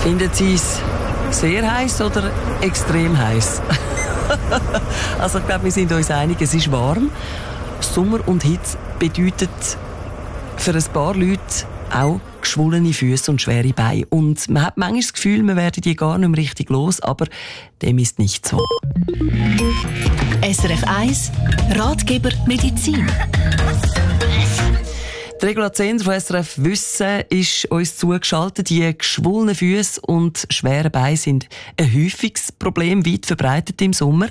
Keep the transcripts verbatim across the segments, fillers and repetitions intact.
Finden Sie es sehr heiß oder extrem heiß? Also ich glaube, wir sind uns einig, es ist warm. Sommer und Hitze bedeutet für ein paar Leute auch geschwollene Füße und schwere Beine. Und man hat manchmal das Gefühl, man werde die gar nicht mehr richtig los, aber dem ist nicht so. S R F eins Ratgeber Medizin. Die Regula Zehnder von S R F Wissen ist uns zugeschaltet. Die geschwollenen Füße und schwere Beine sind ein häufiges Problem, weit verbreitet im Sommer.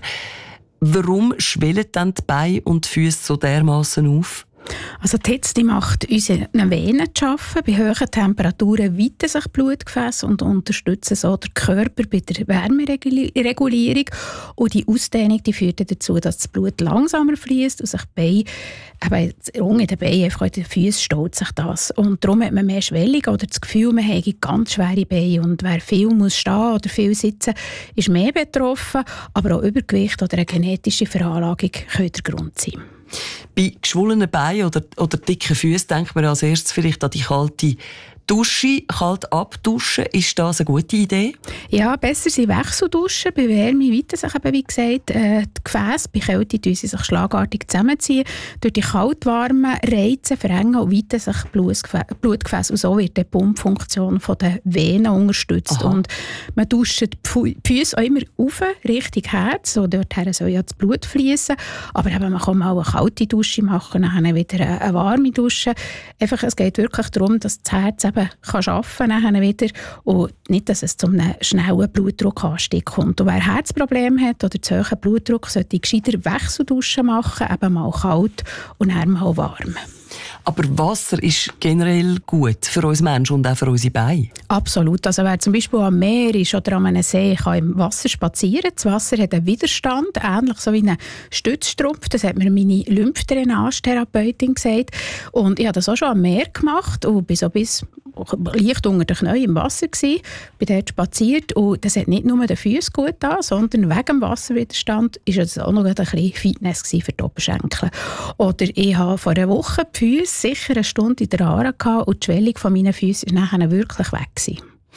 Warum schwellen dann die Beine und die Füße so dermassen auf? Also die Hitze die macht unsere Venen zu arbeiten. Bei hohen Temperaturen weiten sich Blutgefäße und unterstützen so den Körper bei der Wärmeregulierung. Und die Ausdehnung die führt dazu, dass das Blut langsamer fließt und sich die Beine, eben unter den Beinen, einfach in den Füßen staut sich das. Und darum hat man mehr Schwellung oder das Gefühl, man habe ganz schwere Beine. Und wer viel muss stehen oder viel sitzen, ist mehr betroffen. Aber auch Übergewicht oder eine genetische Veranlagung können der Grund sein. Bei geschwollenen Beinen oder, oder dicken Füßen denkt man als erstes vielleicht an die kalte Dusche. Kalt abduschen, ist das eine gute Idee? Ja, besser sind Wechselduschen. Bei Wärme weiten sich eben, wie gesagt, äh, die Gefäße. Bei Kälte ziehen sie sich schlagartig zusammenziehen. Durch die kalt-warmen Reize verengen und weiten sich Blutgefäße. Und so wird die Pumpfunktion der Venen unterstützt. Aha. Und man duscht die Füße auch immer auf, Richtung Herz. So dorthin soll ja das Blut fließen. Aber eben, man kann auch eine kalte Dusche machen, dann wieder eine, eine warme Dusche. Einfach, es geht wirklich darum, dass das Herz eben kann arbeiten kann wieder und nicht, dass es zu einem schnellen Blutdruckanstieg kommt. Und wer Herzprobleme hat oder zu hohen Blutdruck, sollte gescheiter Wechselduschen machen, eben mal kalt und dann mal warm. Aber Wasser ist generell gut für uns Menschen und auch für unsere Beine? Absolut. Also wer zum Beispiel am Meer ist oder an einem See, kann im Wasser spazieren. Das Wasser hat einen Widerstand, ähnlich so wie ein Stützstrumpf. Das hat mir meine Lymphdrainage-Therapeutin gesagt. Und ich habe das auch schon am Meer gemacht und bin so bis leicht unter den Knien im Wasser gsi, bin dort spaziert und das hat nicht nur den Füßen gut getan, sondern wegen dem Wasserwiderstand war es auch noch ein bisschen Fitness für die Oberschenkel. Oder ich habe vor einer Woche die Füße sicher eine Stunde in der Aare gehabt und die Schwellung von meinen Füßen war nachher wirklich weg gewesen.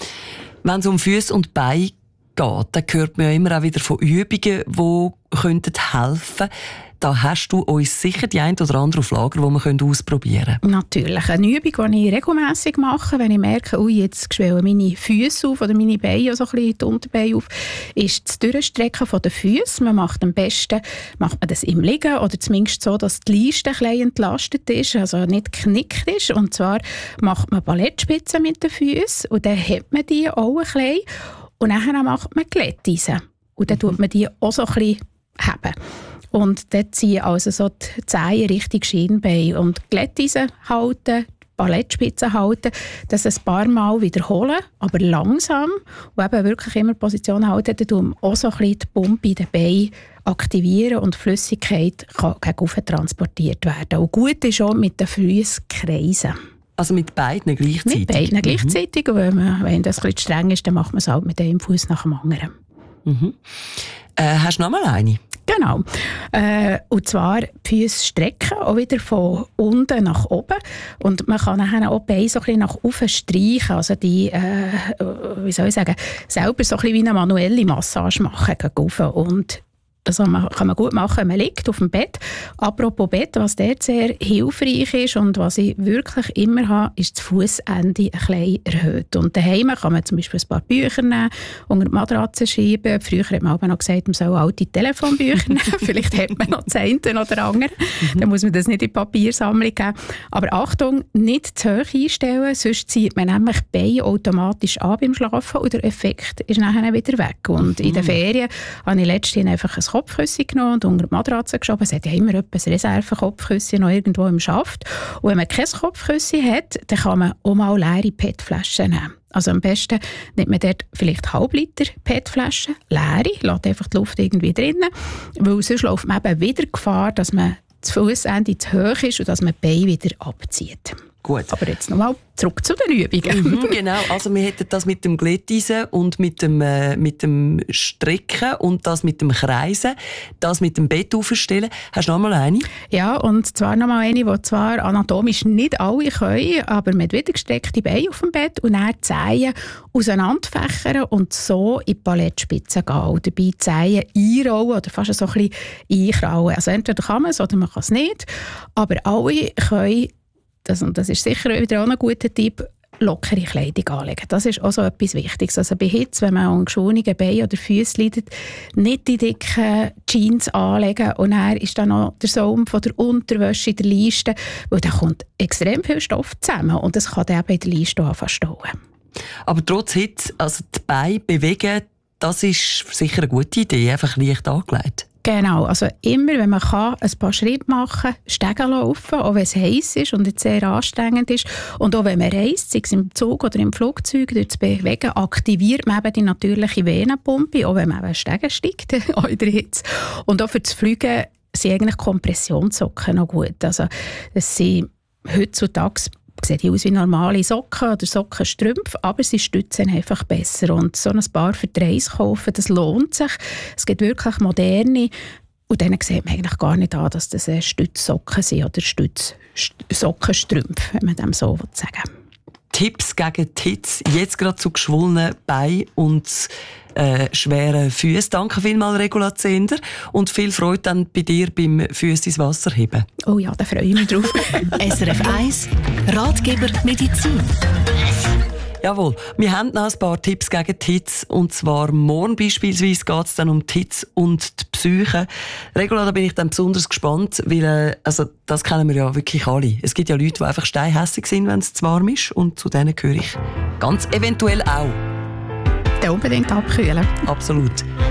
Wenn es um Füße und Beine geht, dann hört man ja immer auch wieder von Übungen, die könnten helfen. Da hast du uns sicher die ein oder andere auf Lager, die wir ausprobieren können. Natürlich. Eine Übung, die ich regelmässig mache, wenn ich merke, ui, jetzt schwellen meine Füße auf oder meine Beine, so ein bisschen die Unterbeine auf, ist das Durchstrecken der Füße. Man macht am besten macht man das im Liegen oder zumindest so, dass die Leiste ein bisschen entlastet ist, also nicht geknickt ist. Und zwar macht man Ballettspitzen mit den Füßen und dann hebt man die auch ein bisschen und dann macht man Glätteisen. Und dann tut man die auch so ein bisschen heben. Und dort ziehen also so die Zehen Richtung Schienbein. Und Glätteisen halten, Ballettspitzen halten, das ein paar Mal wiederholen, aber langsam. Und eben wirklich immer Position halten, um auch so ein bisschen die Pumpe in den Beinen aktivieren und Flüssigkeit kann gegen transportiert werden. Und gut ist auch mit den Füßen kreisen. Also mit beiden gleichzeitig? Mit beiden gleichzeitig. Und wenn, man, wenn das ein bisschen streng ist, dann macht man es halt mit einem Fuß nach dem anderen. Mhm. Äh, hast du noch mal eine? Genau. Äh, und zwar die Füße strecken, auch wieder von unten nach oben. Und man kann dann auch die Beine so ein bisschen nach oben streichen. Also die, äh, wie soll ich sagen, selber so ein bisschen wie eine manuelle Massage machen gegen oben. Und das kann man gut machen, wenn man liegt auf dem Bett. Apropos Bett, was dort sehr hilfreich ist und was ich wirklich immer habe, ist das Fußende ein bisschen erhöht. Und daheim kann man zum Beispiel ein paar Bücher nehmen, unter die Matratze schieben. Früher hat man aber noch gesagt, man soll alte Telefonbücher nehmen. Vielleicht hat man noch das eine oder andere. Mhm. Dann muss man das nicht in die Papiersammlung geben. Aber Achtung, nicht zu hoch einstellen, sonst zieht man nämlich die Beine automatisch an beim Schlafen und der Effekt ist nachher wieder weg. Und mhm. in den Ferien habe ich letztens einfach ein Kopfkissen genommen und unter die Matratze geschoben. Es hat ja immer etwas Reserve-Kopfkissen noch irgendwo im Schaft. Und wenn man kein Kopfkissen hat, dann kann man auch mal leere P E T-Flaschen nehmen. Also am besten nimmt man dort vielleicht halb Liter P E T-Flaschen, leere, lässt einfach die Luft irgendwie drinnen, weil sonst läuft man eben wieder Gefahr, dass man das Fußende zu hoch ist und dass man die Beine wieder abzieht. Gut. Aber jetzt nochmal zurück zu den Übungen. Mhm, genau, also wir hätten das mit dem Glätteisen und mit dem, äh, mit dem Strecken und das mit dem Kreisen, das mit dem Bett aufstellen. Hast du noch mal eine? Ja, und zwar noch mal eine, die zwar anatomisch nicht alle können, aber mit wieder gestreckte Beine auf dem Bett und dann die Zehen auseinanderfächern und so in die Palettspitze gehen. Und dabei die Zehen einrollen oder fast so ein bisschen einkrauen. Also entweder kann man es oder man kann es nicht. Aber alle können, das, und das ist sicher wieder auch ein guter Tipp, lockere Kleidung anlegen. Das ist auch so etwas Wichtiges. Also bei Hitze, wenn man an geschwungenen Beinen oder Füßen leidet, nicht die dicken Jeans anlegen und dann ist dann noch der Saum von der Unterwäsche in der Leiste, weil da kommt extrem viel Stoff zusammen und das kann dann eben in der Leiste auch verstauen. Aber trotz Hitze, also die Beine bewegen, das ist sicher eine gute Idee, einfach leicht angelegt. Genau, also immer, wenn man kann, ein paar Schritte machen, Stegen laufen, auch wenn es heiß ist und jetzt sehr anstrengend ist. Und auch wenn man reist, sei es im Zug oder im Flugzeug, durch das Bewegen, aktiviert man eben die natürliche Venenpumpe, auch wenn man eben Stegen steigt, auch in der Hitze. Und auch für das Fliegen sind eigentlich Kompressionssocken noch gut. Also es sind heutzutage sieht aus wie normale Socken oder Sockenstrümpfe, aber sie stützen einfach besser. Und so ein Paar für die Reise kaufen, das lohnt sich. Es gibt wirklich moderne, und denen sieht man eigentlich gar nicht an, dass das Stützsocken sind oder Stützsockenstrümpfe, wenn man dem so sagen will. Tipps gegen die Hitze, jetzt gerade zu geschwollenen Beinen und äh, schweren Füßen. Danke vielmals, Regula Zehnder. Und viel Freude dann bei dir beim Füße ins Wasser heben. Oh ja, da freue ich mich drauf. S R F eins Ratgeber Medizin. Jawohl, wir haben noch ein paar Tipps gegen die Hitze. Und zwar morgen beispielsweise geht es dann um die Hitze und die Psyche. Regula, da bin ich dann besonders gespannt, weil äh, also das kennen wir ja wirklich alle. Es gibt ja Leute, die einfach steinhässig sind, wenn es zu warm ist. Und zu denen gehöre ich ganz eventuell auch. Dann unbedingt abkühlen. Absolut.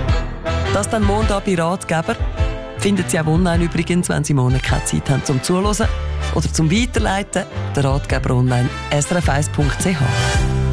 Das dann morgen da bei Ratgeber. Finden Sie auch online übrigens, wenn Sie morgen keine Zeit haben zum Zuhören oder zum Weiterleiten. Der Ratgeber online, s r f eins punkt c h.